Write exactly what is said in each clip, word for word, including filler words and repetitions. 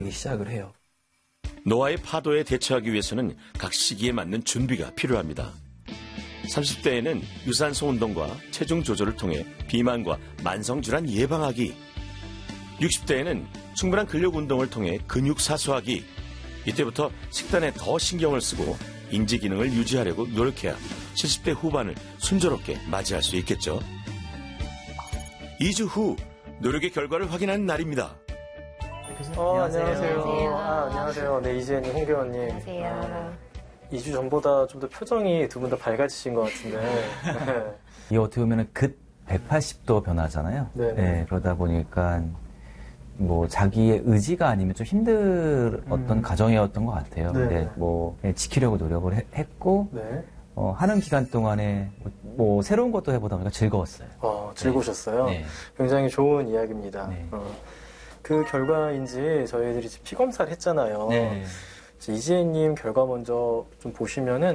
시작을 해요. 노화의 파도에 대처하기 위해서는 각 시기에 맞는 준비가 필요합니다. 삼십 대에는 유산소 운동과 체중 조절을 통해 비만과 만성질환 예방하기, 육십 대에는 충분한 근력 운동을 통해 근육 사수하기, 이때부터 식단에 더 신경을 쓰고 인지 기능을 유지하려고 노력해야 칠십 대 후반을 순조롭게 맞이할 수 있겠죠. 이 주 후 노력의 결과를 확인하는 날입니다. 어, 안녕하세요. 안녕하세요. 아, 안녕하세요. 네, 이지혜님, 홍교원님. 안녕하세요. 아, 이 주 전보다 좀 더 표정이 두 분 다 밝아지신 것 같은데. 이 어떻게 보면 급 백팔십 도 변화잖아요. 네. 네, 그러다 보니까 뭐 자기의 의지가 아니면 좀 힘들었던 음. 과정이었던 것 같아요. 네. 근데 뭐 지키려고 노력을 해- 했고 네. 어, 하는 기간 동안에 뭐 새로운 것도 해보다 보니까 즐거웠어요. 어, 즐거우셨어요? 네. 굉장히 좋은 이야기입니다. 네. 어, 그 결과인지 저희들이 지금 피검사를 했잖아요. 네. 이제 이지혜님 결과 먼저 좀 보시면은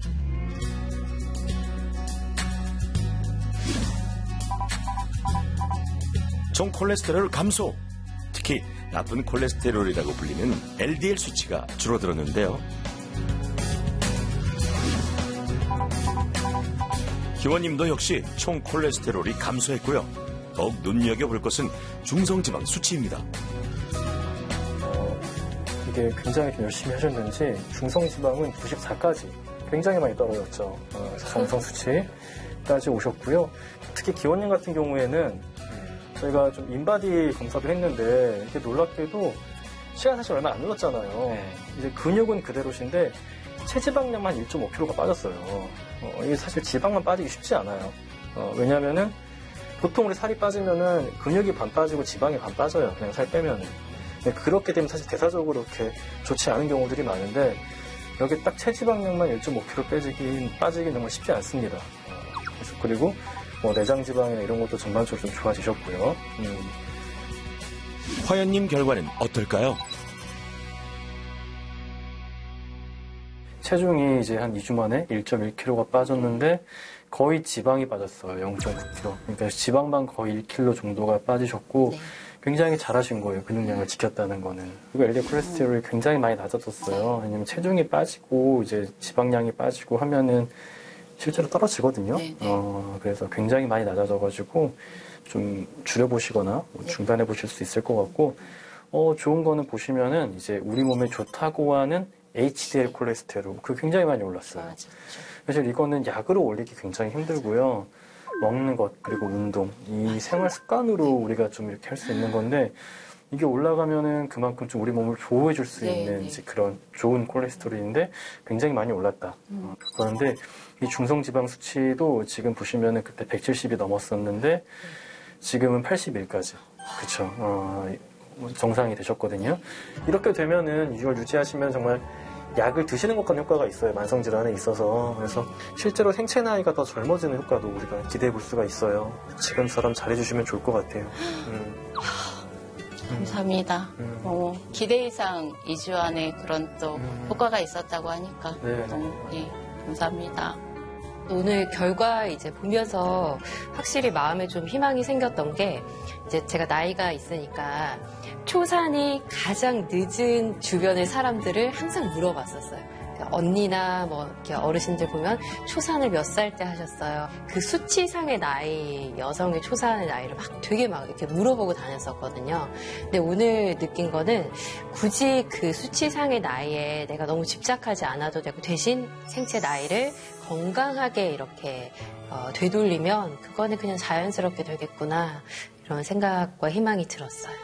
총 콜레스테롤 감소, 특히 나쁜 콜레스테롤이라고 불리는 엘디엘 수치가 줄어들었는데요. 기원님도 역시 총 콜레스테롤이 감소했고요. 더욱 눈여겨볼 것은 중성지방 수치입니다. 어, 이게 굉장히 좀 열심히 하셨는지 중성지방은 구십사까지 굉장히 많이 떨어졌죠. 어, 그래서 정상 수치까지 오셨고요. 특히 기원님 같은 경우에는 저희가 좀 인바디 검사도 했는데 이게 놀랍게도 시간 사실 얼마 안 흘렀잖아요. 네. 이제 근육은 그대로신데 체지방량만 일 점 오 킬로그램가 빠졌어요. 어, 이게 사실 지방만 빠지기 쉽지 않아요. 어, 왜냐면은 보통 우리 살이 빠지면은 근육이 반 빠지고 지방이 반 빠져요. 그냥 살 빼면은. 근데 그렇게 되면 사실 대사적으로 이렇게 좋지 않은 경우들이 많은데 여기 딱 체지방량만 일 점 오 킬로그램 빼지긴 빠지긴 정말 쉽지 않습니다. 어, 그래서 그리고 뭐 내장 지방이나 이런 것도 전반적으로 좀 좋아지셨고요. 음. 화연님 결과는 어떨까요? 체중이 이제 한 이 주 만에 일 점 일 킬로그램가 빠졌는데 거의 지방이 빠졌어요. 영 점 구 킬로그램. 그러니까 지방만 거의 일 킬로그램 정도가 빠지셨고 네. 굉장히 잘하신 거예요. 근육량을 지켰다는 거는. 그리고 엘디엘 콜레스테롤이 굉장히 많이 낮아졌어요. 왜냐면 체중이 빠지고 이제 지방량이 빠지고 하면은 실제로 떨어지거든요. 네, 네. 어, 그래서 굉장히 많이 낮아져가지고 좀 줄여보시거나 뭐 네. 중단해 보실 수 있을 것 같고, 어, 좋은 거는 보시면은 이제 우리 몸에 좋다고 하는 에이치디엘 콜레스테롤, 그 굉장히 많이 올랐어요. 좋아졌죠. 사실 이거는 약으로 올리기 굉장히 힘들고요. 먹는 것, 그리고 운동, 이 생활 습관으로 우리가 좀 이렇게 할 수 있는 건데, 이게 올라가면은 그만큼 좀 우리 몸을 보호해 줄 수 네, 있는 네. 이제 그런 좋은 콜레스테롤인데 굉장히 많이 올랐다. 음. 어, 그런데 이 중성지방 수치도 지금 보시면은 그때 백칠십이 넘었었는데 지금은 팔십일까지. 그쵸. 어, 정상이 되셨거든요. 이렇게 되면은 이걸 유지하시면 정말 약을 드시는 것과는 효과가 있어요. 만성질환에 있어서. 그래서 실제로 생체 나이가 더 젊어지는 효과도 우리가 기대해 볼 수가 있어요. 지금처럼 잘해주시면 좋을 것 같아요. 음. 감사합니다. 음. 너무 기대 이상 이 주 안에 그런 또 음. 효과가 있었다고 하니까 네. 너무 예, 감사합니다. 오늘 결과 이제 보면서 확실히 마음에 좀 희망이 생겼던 게 이제 제가 나이가 있으니까 초산이 가장 늦은 주변의 사람들을 항상 물어봤었어요. 언니나 뭐 이렇게 어르신들 보면 초산을 몇 살 때 하셨어요. 그 수치상의 나이, 여성의 초산의 나이를 막 되게 막 이렇게 물어보고 다녔었거든요. 근데 오늘 느낀 거는 굳이 그 수치상의 나이에 내가 너무 집착하지 않아도 되고 대신 생체 나이를 건강하게 이렇게 어, 되돌리면 그거는 그냥 자연스럽게 되겠구나 이런 생각과 희망이 들었어요.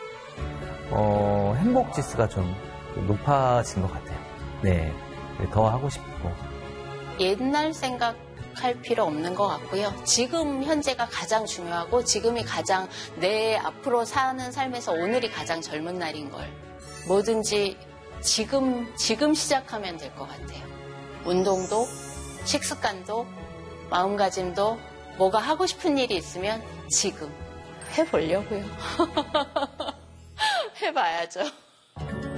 어, 행복 지수가 좀 높아진 것 같아요. 네. 더 하고 싶고. 옛날 생각할 필요 없는 것 같고요. 지금 현재가 가장 중요하고 지금이 가장 내 앞으로 사는 삶에서 오늘이 가장 젊은 날인 걸 뭐든지 지금 지금 시작하면 될 것 같아요. 운동도 식습관도 마음가짐도 뭐가 하고 싶은 일이 있으면 지금 해보려고요. 해봐야죠.